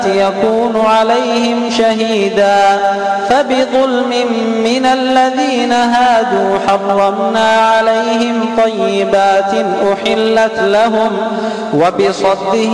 يكون عليهم شهيدا فبظلم من الذين هادوا حرمنا عليهم طيبات أحلت لهم وبصدهم